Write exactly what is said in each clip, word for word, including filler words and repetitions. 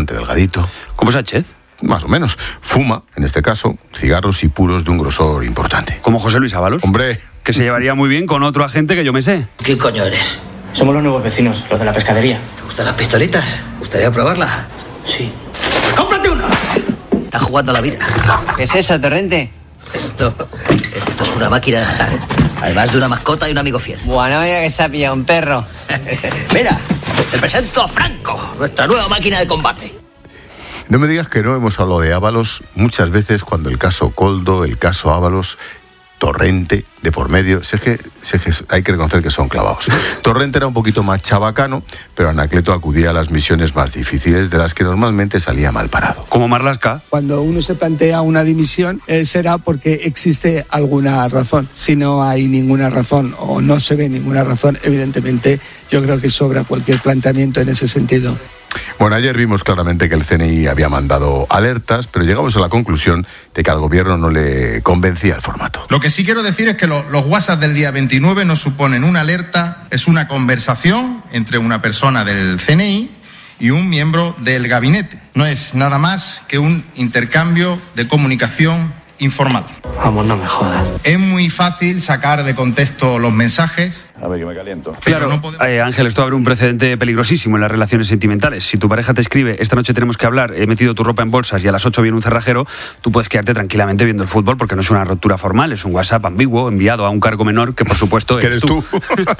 bastante delgadito. ¿Como Sánchez? Más o menos. Fuma, en este caso, cigarros y puros de un grosor importante. ¿Como José Luis Ábalos? Hombre. Que se llevaría muy bien con otro agente que yo me sé. ¿Qué coño eres? Somos los nuevos vecinos, los de la pescadería. ¿Te gustan las pistolitas? ¿Te gustaría probarla? Sí. ¡Cómprate una! Estás jugando a la vida. ¿Qué es eso, Torrente? Esto, esto es una máquina de matar. Además de una mascota y un amigo fiel. Bueno, mira que se ha pillado un perro. Mira, te presento a Franco, nuestra nueva máquina de combate. No me digas que no hemos hablado de Ábalos muchas veces cuando el caso Coldo, el caso Ábalos, Torrente, de por medio, sé que, sé que hay que reconocer que son clavados. Torrente era un poquito más chabacano, pero Anacleto acudía a las misiones más difíciles de las que normalmente salía mal parado. Como Marlaska. Cuando uno se plantea una dimisión eh, será porque existe alguna razón. Si no hay ninguna razón o no se ve ninguna razón, evidentemente yo creo que sobra cualquier planteamiento en ese sentido. Bueno, ayer vimos claramente que el C N I había mandado alertas, pero llegamos a la conclusión de que al gobierno no le convencía el formato. Lo que sí quiero decir es que lo, los WhatsApp del día veintinueve no suponen una alerta, es una conversación entre una persona del C N I y un miembro del gabinete. No es nada más que un intercambio de comunicación informal. Vamos, no me jodas. Es muy fácil sacar de contexto los mensajes. A ver, que me caliento. Claro, no podemos... eh, Ángel, esto abre un precedente peligrosísimo en las relaciones sentimentales. Si tu pareja te escribe, esta noche tenemos que hablar, he metido tu ropa en bolsas y a las ocho viene un cerrajero, tú puedes quedarte tranquilamente viendo el fútbol porque no es una ruptura formal, es un WhatsApp ambiguo enviado a un cargo menor que, por supuesto, ¿Qué eres eres tú. tú?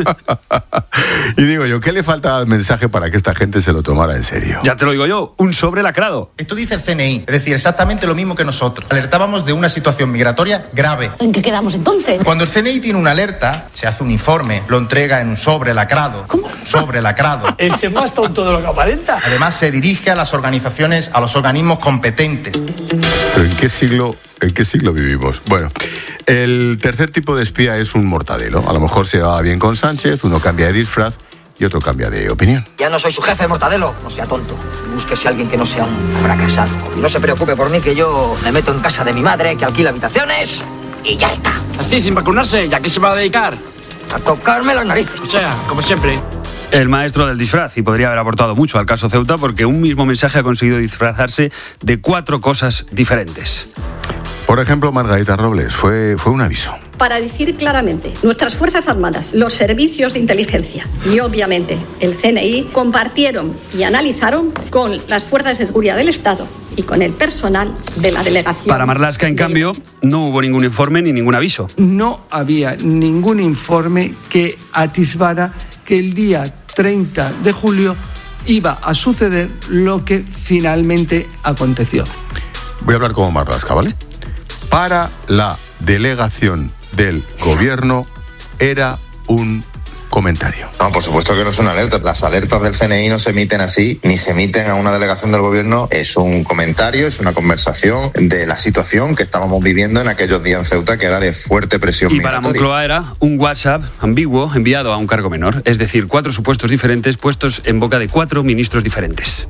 Y digo yo, ¿qué le falta al mensaje para que esta gente se lo tomara en serio? Ya te lo digo yo, un sobre lacrado. Esto dice el C N I, es decir, exactamente lo mismo que nosotros. Alertábamos de una situación migratoria grave. ¿En qué quedamos entonces? Cuando el C N I tiene una alerta, se hace un informe, lo entrega en un sobre lacrado. ¿Cómo? Sobre lacrado. Este es más tonto de lo que aparenta. Además, se dirige a las organizaciones, a los organismos competentes. ¿Pero en qué siglo, en qué siglo vivimos? Bueno, el tercer tipo de espía es un mortadelo. A lo mejor se va bien con Sánchez, uno cambia de disfraz y otro cambia de opinión. Ya no soy su jefe, Mortadelo. No sea tonto. Búsquese a alguien que no sea un fracasado. Y no se preocupe por mí, que yo me meto en casa de mi madre, que alquila habitaciones y ya está. Así, sin vacunarse, ¿ya qué se va a dedicar? A tocarme las narices. O sea, como siempre. El maestro del disfraz, y podría haber aportado mucho al caso Ceuta porque un mismo mensaje ha conseguido disfrazarse de cuatro cosas diferentes. Por ejemplo, Margarita Robles, fue, fue un aviso. Para decir claramente, nuestras Fuerzas Armadas, los servicios de inteligencia y obviamente el C N I compartieron y analizaron con las fuerzas de seguridad del Estado y con el personal de la delegación. Para Marlaska, en cambio, no hubo ningún informe ni ningún aviso. No había ningún informe que atisbara que el día treinta de julio iba a suceder lo que finalmente aconteció. Voy a hablar como Marlaska, ¿vale? Para la delegación del gobierno era un comentario. No, por supuesto que no es una alerta. Las alertas del C N I no se emiten así, ni se emiten a una delegación del gobierno. Es un comentario, es una conversación de la situación que estábamos viviendo en aquellos días en Ceuta, que era de fuerte presión y migratoria. Y para Moncloa era un WhatsApp ambiguo enviado a un cargo menor, es decir, cuatro supuestos diferentes puestos en boca de cuatro ministros diferentes.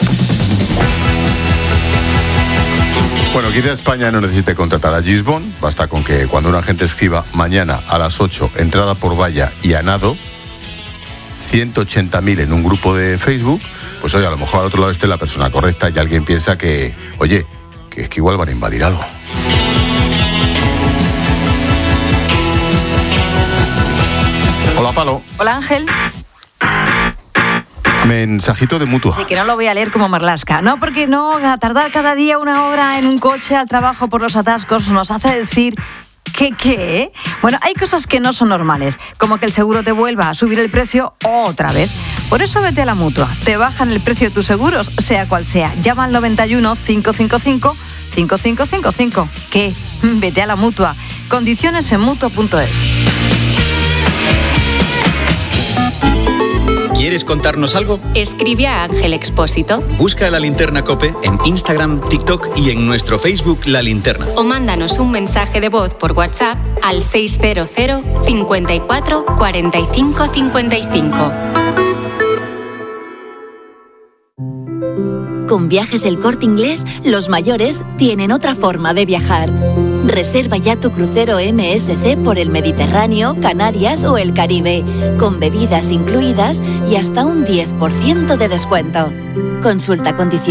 Bueno, quizá España no necesite contratar a Gisbon, basta con que cuando un agente escriba mañana a las ocho, entrada por valla y a nado, ciento ochenta mil en un grupo de Facebook, pues oye, a lo mejor al otro lado esté la persona correcta y alguien piensa que, oye, que es que igual van a invadir algo. Hola, Palo. Hola, Ángel. Mensajito de Mutua. Sí, que no lo voy a leer como Marlaska. No, porque no, a tardar cada día una hora en un coche al trabajo por los atascos nos hace decir... ¿Qué qué? Bueno, hay cosas que no son normales, como que el seguro te vuelva a subir el precio otra vez. Por eso vete a la Mutua. Te bajan el precio de tus seguros, sea cual sea. Llama al noventa y uno, cinco cinco cinco, cinco cinco cinco cinco. ¿Qué? Vete a la Mutua. Condiciones en mutua punto es. ¿Quieres contarnos algo? Escribe a Ángel Expósito. Busca La Linterna COPE en Instagram, TikTok y en nuestro Facebook La Linterna. O mándanos un mensaje de voz por WhatsApp al seis cero cero, cinco cuatro, cuatro cinco cinco cinco. Con Viajes El Corte Inglés, los mayores tienen otra forma de viajar. Reserva ya tu crucero M S C por el Mediterráneo, Canarias o el Caribe, con bebidas incluidas y hasta un diez por ciento de descuento. Consulta condiciones.